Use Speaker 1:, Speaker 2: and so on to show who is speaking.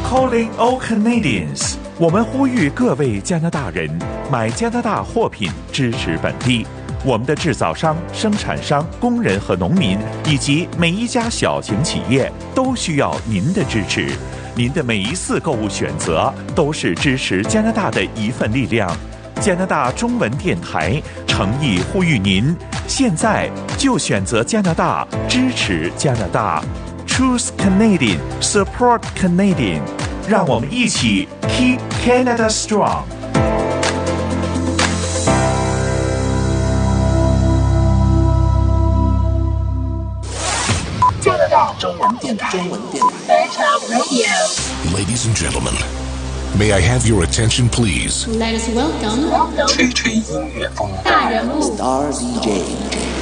Speaker 1: Calling all Canadians， 我们呼吁各位加拿大人买加拿大货品，支持本地。我们的制造商、生产商、工人和农民，以及每一家小型企业都需要您的支持。您的每一次购物选择都是支持加拿大的一份力量。加拿大中文电台诚意呼吁您，现在就选择加拿大，支持加拿大。Choose Canadian, support Canadian， 让我们一起 Keep Canada Strong。
Speaker 2: 加拿大中文电台。
Speaker 3: Ladies and gentlemen, may I have your attention, please?
Speaker 4: Let us welcome
Speaker 2: 吹吹音乐风，
Speaker 4: 大人物
Speaker 5: Star DJ。